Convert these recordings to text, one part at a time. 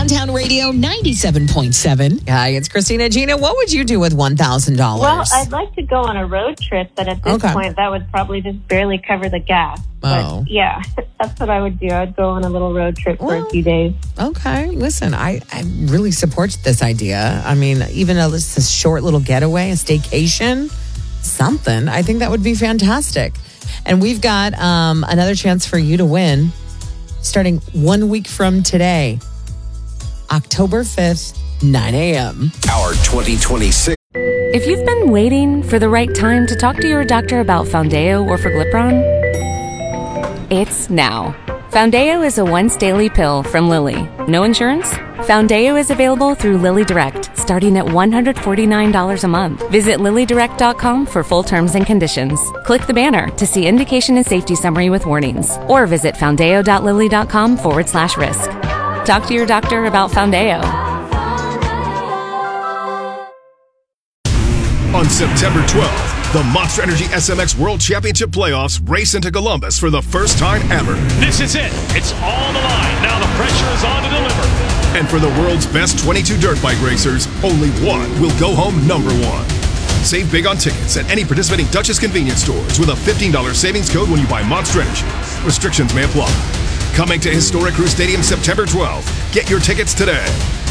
Downtown Radio 97.7. Hi, it's Christina. Gina, what would you do with $1,000? Well, I'd like to go on a road trip, but at this point, that would probably just barely cover the gas. But yeah, that's what I would do. I'd go on a little road trip for a few days. Okay. Listen, I really support this idea. I mean, even though this is a short little getaway, a staycation, something, I think that would be fantastic. And we've got another chance for you to win starting 1 week from today, October 5th, 9 a.m. Our 2026. If you've been waiting for the right time to talk to your doctor about Foundeo or Forglipron, it's now. Foundeo is a once-daily pill from Lilly. No insurance? Foundeo is available through Lilly Direct, starting at $149 a month. Visit LillyDirect.com for full terms and conditions. Click the banner to see indication and safety summary with warnings, or visit foundeo.lilly.com/risk. Talk to your doctor about Foundeo. On September 12th, the Monster Energy SMX World Championship Playoffs race into Columbus for the first time ever. This is it. It's all on the line. Now the pressure is on to deliver. And for the world's best 22 dirt bike racers, only one will go home number one. Save big on tickets at any participating Duchess convenience stores with a $15 savings code when you buy Monster Energy. Restrictions may apply. Coming to Historic Crew Stadium September 12th. Get your tickets today.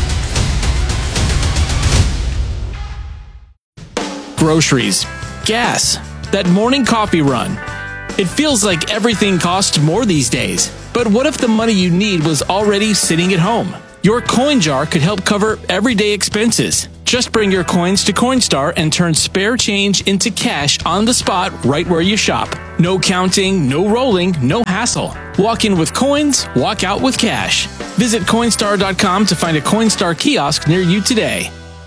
Groceries, gas, that morning coffee run. It feels like everything costs more these days. But what if the money you need was already sitting at home? Your coin jar could help cover everyday expenses. Just bring your coins to Coinstar and turn spare change into cash on the spot right where you shop. No counting, no rolling, no hassle. Walk in with coins, walk out with cash. Visit Coinstar.com to find a Coinstar kiosk near you today.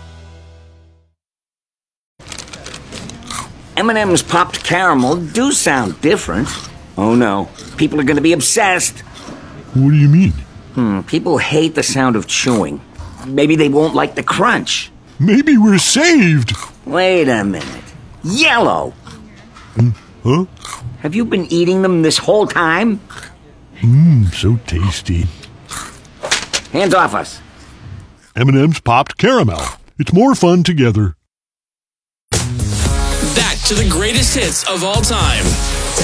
M&M's popped caramel do sound different. Oh no, people are going to be obsessed. What do you mean? People hate the sound of chewing. Maybe they won't like the crunch. Maybe we're saved. Wait a minute. Yellow! Huh? Have you been eating them this whole time? So tasty. Hands off us. M&M's popped caramel. It's more fun together. Back to the greatest hits of all time.